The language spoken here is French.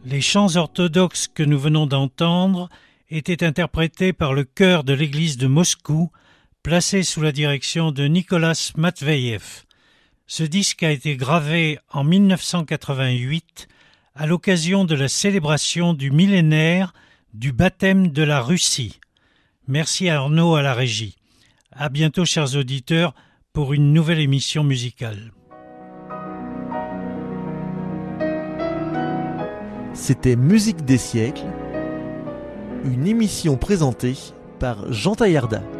Les chants orthodoxes que nous venons d'entendre étaient interprétés par le chœur de l'église de Moscou, placé sous la direction de Nicolas Matveyev. Ce disque a été gravé en 1988 à l'occasion de la célébration du millénaire du baptême de la Russie. Merci à Arnaud à la régie. À bientôt, chers auditeurs, pour une nouvelle émission musicale. C'était Musique des siècles, une émission présentée par Jean Taillarda.